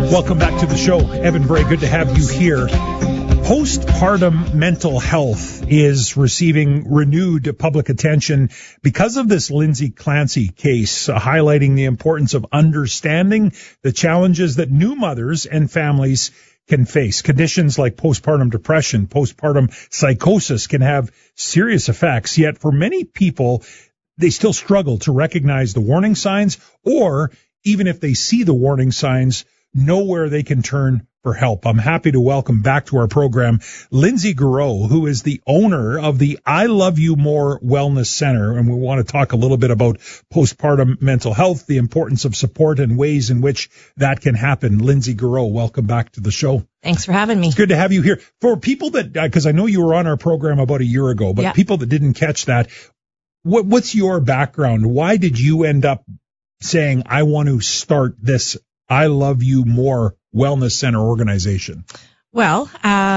Welcome back to the show. Evan, very good to have you here. Postpartum mental health is receiving renewed public attention because of this Lindsay Clancy case, highlighting the importance of understanding the challenges that new mothers and families can face. Conditions like postpartum depression, postpartum psychosis can have serious effects, yet for many people, they still struggle to recognize the warning signs, or even if they see the warning signs, know where they can turn for help. I'm happy to welcome back to our program Lindsay Garreau, who is the owner of the I Love You More Wellness Center. And we want to talk a little bit about postpartum mental health, the importance of support and ways in which that can happen. Lindsay Garreau, welcome back to the show. Thanks for having me. It's good to have you here. For people that, because I know you were on our program about a year ago, but people that didn't catch that, what's your background? Why did you end up saying, I want to start this I Love You More Wellness Center organization? Well,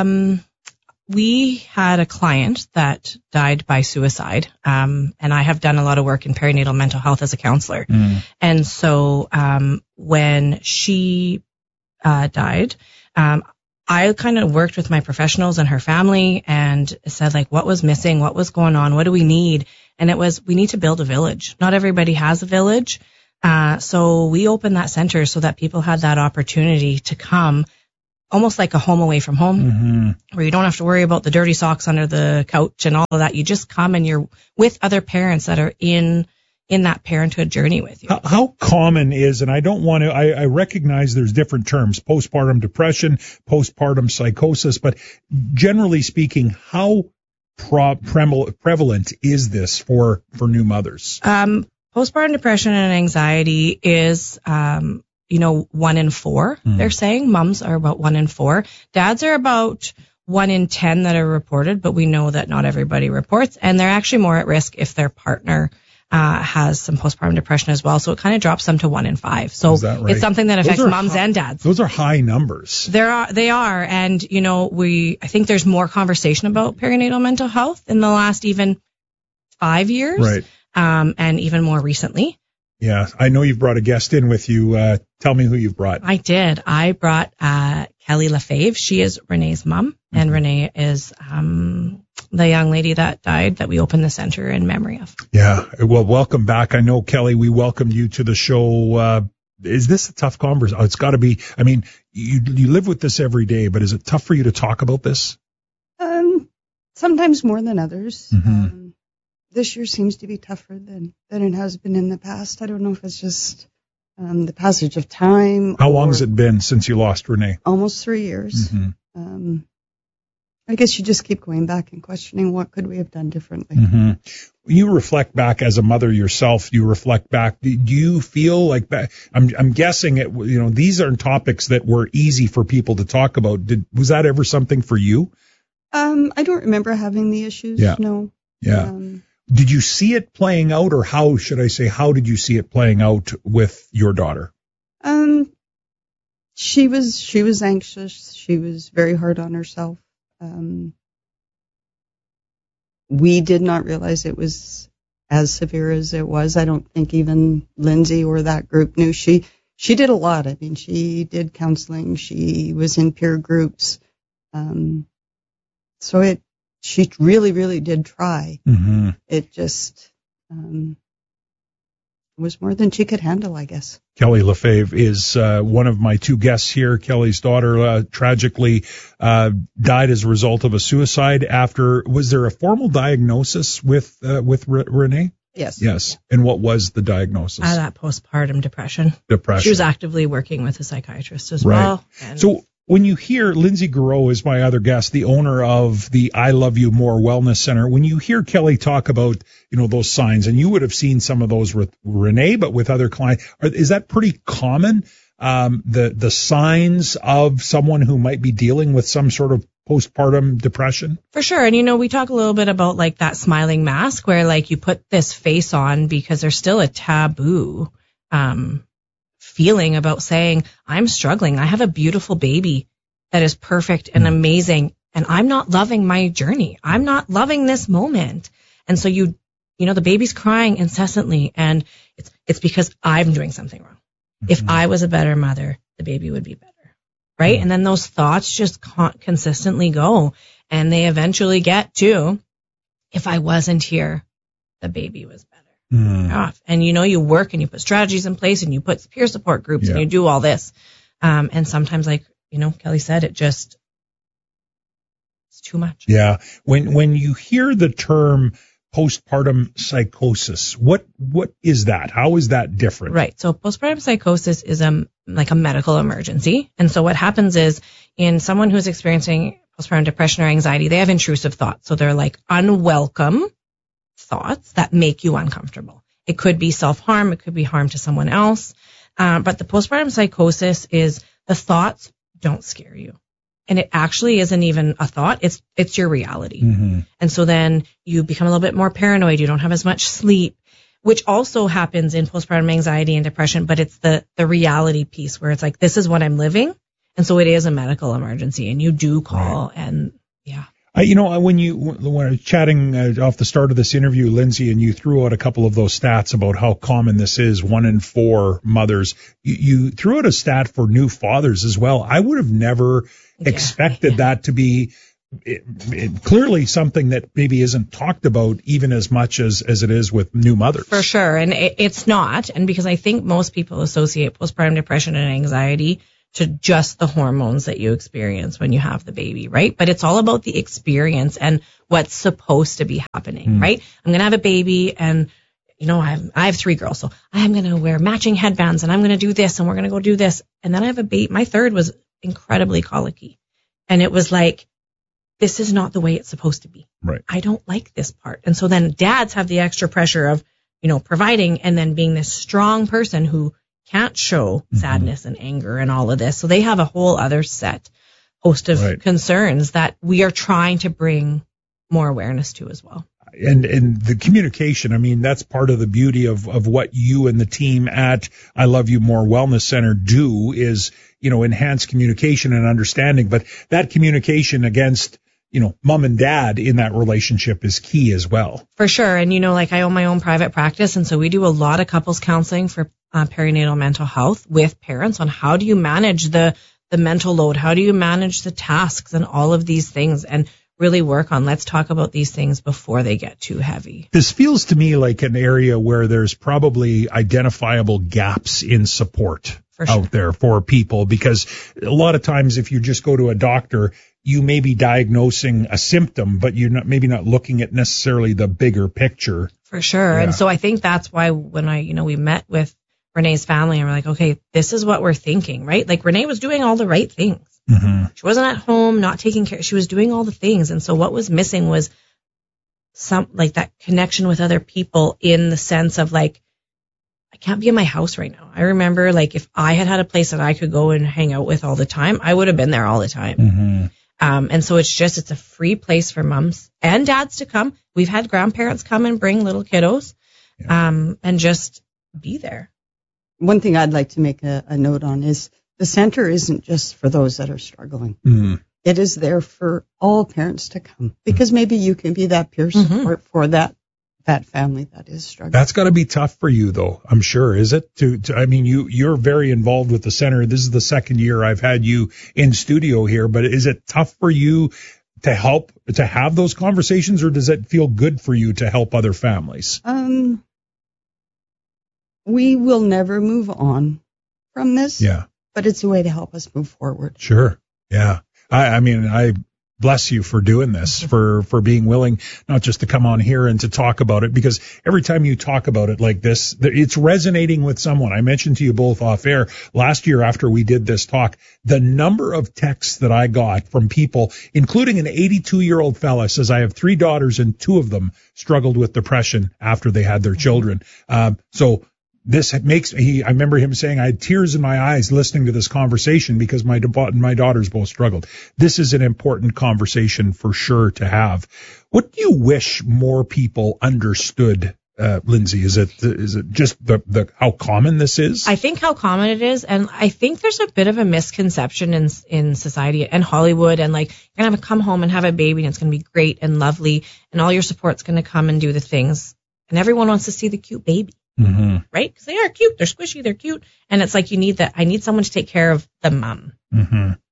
we had a client that died by suicide, and I have done a lot of work in perinatal mental health as a counselor. And so when she died, I kind of worked with my professionals and her family and said, like, what was missing? What was going on? What do we need? And it was, we need to build a village. Not everybody has a village. So we opened that center so that people had that opportunity to come, almost like a home away from home, where you don't have to worry about the dirty socks under the couch and all of that. You just come and you're with other parents that are in that parenthood journey with you. How common is, and I don't want to, I recognize there's different terms, postpartum depression, postpartum psychosis, but generally speaking, how prevalent is this for new mothers? Postpartum depression and anxiety is, 1 in 4. They're saying moms are about 1 in 4. Dads are about 1 in 10 that are reported, but we know that not everybody reports, and they're actually more at risk if their partner has some postpartum depression as well. So it kind of drops them to 1 in 5. So right? It's something that affects moms and dads. Those are high numbers. They are. And, I think there's more conversation about perinatal mental health in the last even 5 years. Right. And even more recently. Yeah, I know you've brought a guest in with you. Tell me who you've brought. I did. I brought Kelly Lefebvre. She is Renee's mom, and Renee is the young lady that died that we opened the center in memory of. Yeah, well, welcome back. I know, Kelly, we welcomed you to the show. Is this a tough conversation? It's got to be. I mean, you live with this every day, but is it tough for you to talk about this? Sometimes more than others. This year seems to be tougher than it has been in the past. I don't know if it's just the passage of time. How long has it been since you lost Renee? Almost 3 years. I guess you just keep going back and questioning what could we have done differently. You reflect back as a mother yourself. You reflect back. Do you feel like I'm guessing these aren't topics that were easy for people to talk about. Was that ever something for you? I don't remember having the issues. Yeah. No. Yeah. Did you see it playing out, or how did you see it playing out with your daughter? She was anxious. She was very hard on herself. We did not realize it was as severe as it was. I don't think even Lindsay or that group knew. She did a lot. I mean, she did counseling. She was in peer groups. She really, really did try. It just was more than she could handle, I guess. Kelly Lefebvre is one of my two guests here. Kelly's daughter tragically died as a result of a suicide. Was there a formal diagnosis with Renee? Yes. Yes. Yeah. And what was the diagnosis? That postpartum depression. She was actively working with a psychiatrist as well. So when you hear Lindsay Garreau is my other guest, the owner of the I Love You More Wellness Center, when you hear Kelly talk about, those signs, and you would have seen some of those with Renee, but with other clients, is that pretty common? The signs of someone who might be dealing with some sort of postpartum depression? For sure. And, we talk a little bit about like that smiling mask where like you put this face on because there's still a taboo, feeling about saying, I'm struggling. I have a beautiful baby that is perfect and amazing, and I'm not loving my journey. I'm not loving this moment. And so the baby's crying incessantly, and it's because I'm doing something wrong. If I was a better mother, the baby would be better. right? And then those thoughts just consistently go, and they eventually get to, if I wasn't here, the baby was better off. And you work and you put strategies in place and you put peer support groups and you do all this. And sometimes, like, Kelly said, it's too much. Yeah. When you hear the term postpartum psychosis, what is that? How is that different? Right. So postpartum psychosis is like a medical emergency. And so what happens is, in someone who's experiencing postpartum depression or anxiety, they have intrusive thoughts. So they're like unwelcome thoughts that make you uncomfortable. It could be self-harm. It could be harm to someone else. But the postpartum psychosis is the thoughts don't scare you. And it actually isn't even a thought. It's your reality. Mm-hmm. And so then you become a little bit more paranoid. You don't have as much sleep, which also happens in postpartum anxiety and depression. But it's the reality piece where it's like, this is what I'm living. And so it is a medical emergency, and you do call. Right. And yeah. When I was chatting off the start of this interview, Lindsay, and you threw out a couple of those stats about how common this is, 1 in 4 mothers. You threw out a stat for new fathers as well. I would have never expected that to be clearly something that maybe isn't talked about even as much as it is with new mothers. For sure. And it's not. And because I think most people associate postpartum depression and anxiety to just the hormones that you experience when you have the baby, right? But it's all about the experience and what's supposed to be happening, right? I'm going to have a baby, and, I have 3 girls, so I'm going to wear matching headbands, and I'm going to do this, and we're going to go do this. And then I have a baby. My third was incredibly colicky. And it was like, this is not the way it's supposed to be. Right. I don't like this part. And so then dads have the extra pressure of, providing, and then being this strong person who can't show sadness and anger and all of this. So they have a whole other host of concerns that we are trying to bring more awareness to as well. And the communication, that's part of the beauty of what you and the team at I Love You More Wellness Center do is, enhance communication and understanding. But that communication against, mom and dad in that relationship is key as well. For sure. And, I own my own private practice. And so we do a lot of couples counseling for perinatal mental health with parents on how do you manage the mental load? How do you manage the tasks and all of these things, and really work on, let's talk about these things before they get too heavy. This feels to me like an area where there's probably identifiable gaps in support out there for people, because a lot of times if you just go to a doctor, you may be diagnosing a symptom, but you're maybe not looking at necessarily the bigger picture. For sure. Yeah. And so I think that's why when we met with Renee's family and we're like, okay, this is what we're thinking, right? Like Renee was doing all the right things. Mm-hmm. She wasn't at home, not taking care. She was doing all the things. And so what was missing was that connection with other people, in the sense of I can't be in my house right now. I remember if I had a place that I could go and hang out with all the time, I would have been there all the time. Mm-hmm. And so it's a free place for moms and dads to come. We've had grandparents come and bring little kiddos, and just be there. One thing I'd like to make a note on is the center isn't just for those that are struggling. Mm-hmm. It is there for all parents to come, because maybe you can be that peer support for that family that is struggling. That's got to be tough for you, though, I'm sure, is it? You're very involved with the center. This is the second year I've had you in studio here, but is it tough for you to have those conversations, or does it feel good for you to help other families? We will never move on from this. Yeah. But it's a way to help us move forward. Sure. Yeah. I bless you for doing this, for being willing not just to come on here and to talk about it, because every time you talk about it like this, it's resonating with someone. I mentioned to you both off air last year after we did this talk, the number of texts that I got from people, including an 82-year-old fella, says, I have 3 daughters and 2 of them struggled with depression after they had their children. So this makes I remember him saying, I had tears in my eyes listening to this conversation because my daughters both struggled. This is an important conversation for sure to have. What do you wish more people understood, Lindsay? Is it just the how common this is? I think how common it is, and I think there's a bit of a misconception in society and Hollywood, and you're gonna come home and have a baby and it's gonna be great and lovely, and all your support's gonna come and do the things, and everyone wants to see the cute baby. Mm-hmm. Right? Because they are cute. They're squishy. They're cute. And it's you need that. I need someone to take care of the mom. Mm-hmm.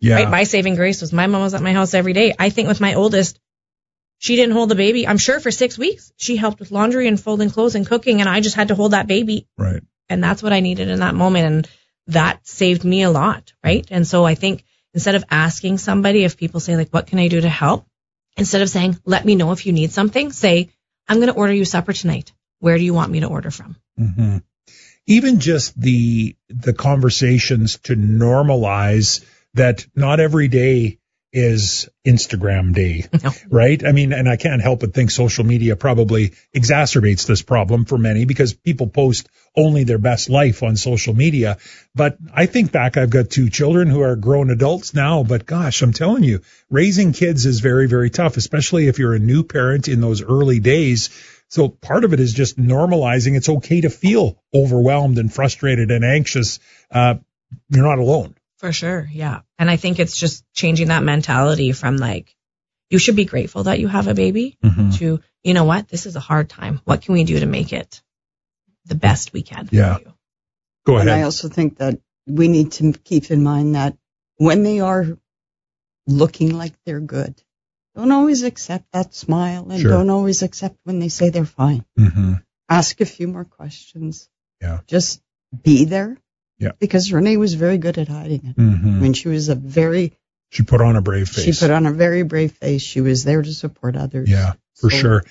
Yeah. Right? My saving grace was my mom was at my house every day. I think with my oldest, she didn't hold the baby. I'm sure for 6 weeks, she helped with laundry and folding clothes and cooking, and I just had to hold that baby. Right. And that's what I needed in that moment, and that saved me a lot, right? And so I think instead of asking somebody, if people say, like, what can I do to help? Instead of saying, let me know if you need something, say, I'm going to order you supper tonight. Where do you want me to order from? Mm-hmm. Even just the conversations to normalize that not every day is Instagram day, No. right? I mean, and I can't help but think social media probably exacerbates this problem for many because people post only their best life on social media. But I think back, I've got 2 children who are grown adults now, but gosh, I'm telling you, raising kids is very, very tough, especially if you're a new parent in those early days. So part of it is just normalizing. It's okay to feel overwhelmed and frustrated and anxious. You're not alone. For sure, yeah. And I think it's just changing that mentality from like, you should be grateful that you have a baby to, you know what, this is a hard time. What can we do to make it the best we can for you? Go ahead. And I also think that we need to keep in mind that when they are looking like they're good, don't always accept that smile and don't always accept when they say they're fine. Mm-hmm. Ask a few more questions. Yeah. Just be there. Yeah. Because Renee was very good at hiding it. Mm-hmm. I mean, she put on a brave face. She put on a very brave face. She was there to support others. Yeah, for sure.